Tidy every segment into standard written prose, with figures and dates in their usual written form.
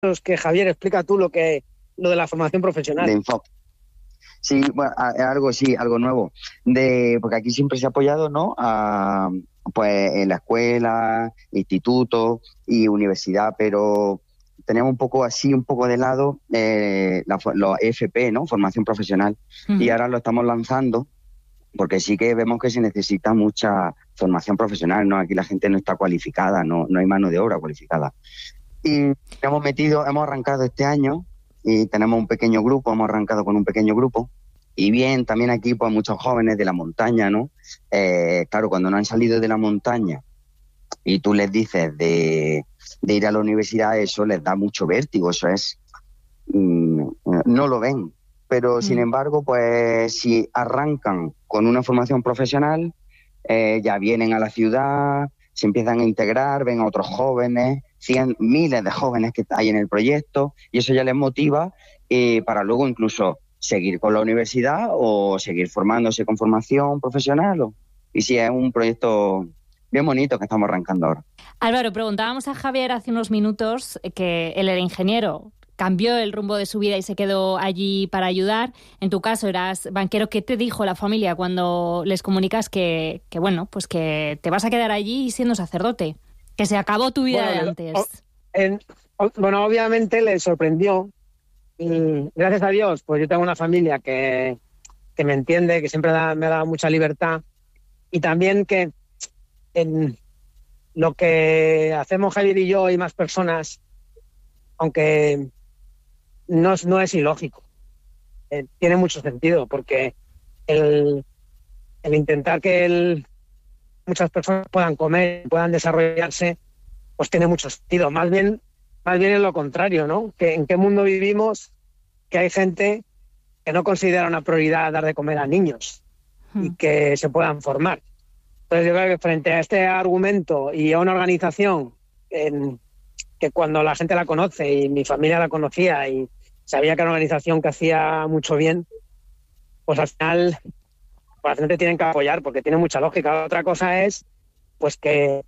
que Javier, explica tú lo de la formación profesional. De enfoque. Sí, bueno, algo nuevo. Porque aquí siempre se ha apoyado, ¿no? Pues en la escuela, instituto y universidad, pero tenemos un poco de lado los FP, ¿no? Formación profesional. Uh-huh. Y ahora lo estamos lanzando porque sí que vemos que se necesita mucha formación profesional, ¿no? Aquí la gente no está cualificada, no hay mano de obra cualificada. Y hemos arrancado este año y tenemos hemos arrancado con un pequeño grupo. Y bien, también aquí pues muchos jóvenes de la montaña, ¿no? Claro, cuando no han salido de la montaña y tú les dices de ir a la universidad, eso les da mucho vértigo, eso es... no lo ven. Pero, sin embargo, pues si arrancan con una formación profesional, ya vienen a la ciudad, se empiezan a integrar, ven a otros jóvenes, miles de jóvenes que hay en el proyecto, y eso ya les motiva para luego incluso seguir con la universidad o seguir formándose con formación profesional. Y sí, es un proyecto bien bonito que estamos arrancando ahora. Álvaro, preguntábamos a Javier hace unos minutos que él era ingeniero, cambió el rumbo de su vida y se quedó allí para ayudar. En tu caso eras banquero. ¿Qué te dijo la familia cuando les comunicas que bueno, pues que te vas a quedar allí siendo sacerdote? Que se acabó tu vida de antes. Bueno, obviamente les sorprendió. Y gracias a Dios, pues yo tengo una familia que me entiende, que siempre me ha dado mucha libertad. Y también que en lo que hacemos Javier y yo y más personas, aunque no es ilógico, tiene mucho sentido, porque el intentar que muchas personas puedan comer, puedan desarrollarse, pues tiene mucho sentido. Más bien es lo contrario, ¿no? Que en qué mundo vivimos, que hay gente que no considera una prioridad dar de comer a niños y que se puedan formar. Entonces yo creo que frente a este argumento y a una organización que cuando la gente la conoce, y mi familia la conocía y sabía que era una organización que hacía mucho bien, pues al final pues la gente tiene que apoyar porque tiene mucha lógica. Otra cosa es pues que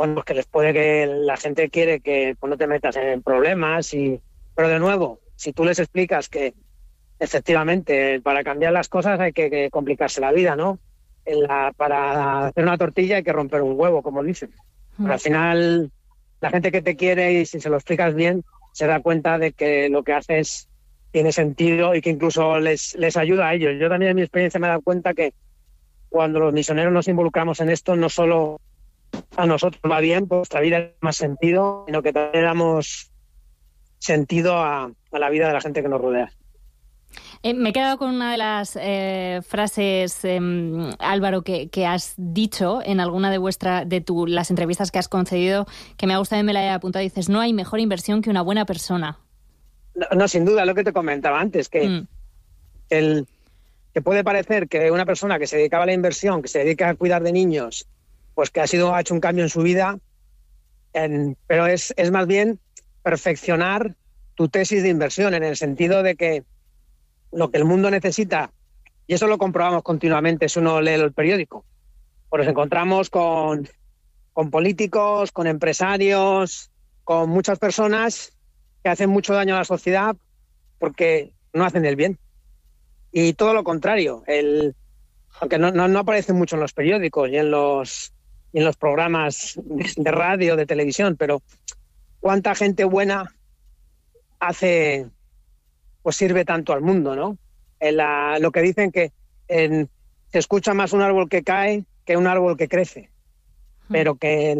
la gente quiere que pues, no te metas en problemas, pero de nuevo, si tú les explicas que efectivamente para cambiar las cosas hay que complicarse la vida, ¿no? Para hacer una tortilla hay que romper un huevo, como dicen. Pero al final la gente que te quiere, y si se lo explicas bien, se da cuenta de que lo que haces tiene sentido y que incluso les ayuda a ellos. Yo también en mi experiencia me he dado cuenta que cuando los misioneros nos involucramos en esto, no solo a nosotros va bien, pues nuestra vida tiene más sentido, sino que también damos sentido a la vida de la gente que nos rodea. Me he quedado con una de las frases, Álvaro, que has dicho en alguna de las entrevistas que has concedido, que me ha gustado y me la he apuntado. Dices, no hay mejor inversión que una buena persona. No, sin duda, lo que te comentaba antes, que puede parecer que una persona que se dedicaba a la inversión, que se dedica a cuidar de niños, pues que ha hecho un cambio en su vida, pero es más bien perfeccionar tu tesis de inversión, en el sentido de que lo que el mundo necesita, y eso lo comprobamos continuamente si uno lee el periódico, pues nos encontramos con políticos, con empresarios, con muchas personas que hacen mucho daño a la sociedad porque no hacen el bien. Y todo lo contrario, aunque no aparece mucho en los periódicos y en los programas de radio, de televisión, pero cuánta gente buena pues sirve tanto al mundo, ¿no? Lo que dicen que se escucha más un árbol que cae que un árbol que crece, pero que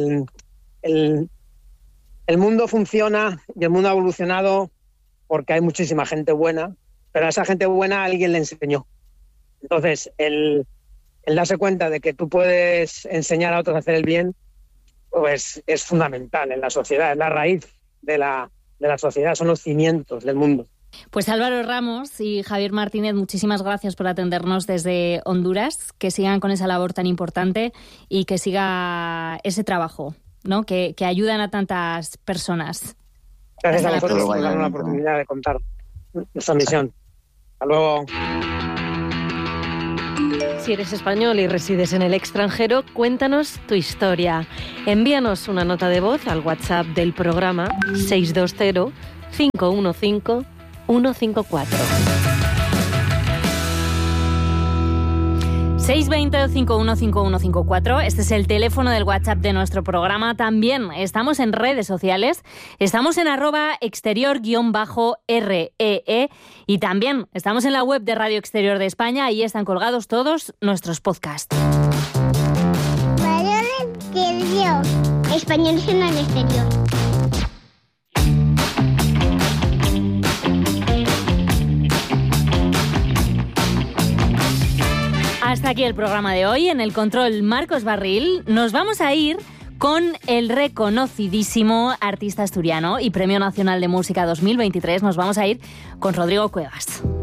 el mundo funciona y el mundo ha evolucionado porque hay muchísima gente buena, pero a esa gente buena alguien le enseñó. Entonces, el darse cuenta de que tú puedes enseñar a otros a hacer el bien, pues es fundamental en la sociedad, es la raíz de la sociedad, son los cimientos del mundo. Pues Álvaro Ramos y Javier Martínez, muchísimas gracias por atendernos desde Honduras, que sigan con esa labor tan importante y que siga ese trabajo, ¿no? Que ayudan a tantas personas. Gracias a vosotros por darnos la oportunidad de contar nuestra misión. Hasta luego. Si eres español y resides en el extranjero, cuéntanos tu historia. Envíanos una nota de voz al WhatsApp del programa 620 515-154. 620-515154, este es el teléfono del WhatsApp de nuestro programa. También estamos en redes sociales, estamos en @exterior_REE y también estamos en la web de Radio Exterior de España, ahí están colgados todos nuestros podcasts. Radio Exterior, españoles en el exterior. Hasta aquí el programa de hoy. En el control, Marcos Barril. Nos vamos a ir con el reconocidísimo artista asturiano y Premio Nacional de Música 2023. Nos vamos a ir con Rodrigo Cuevas.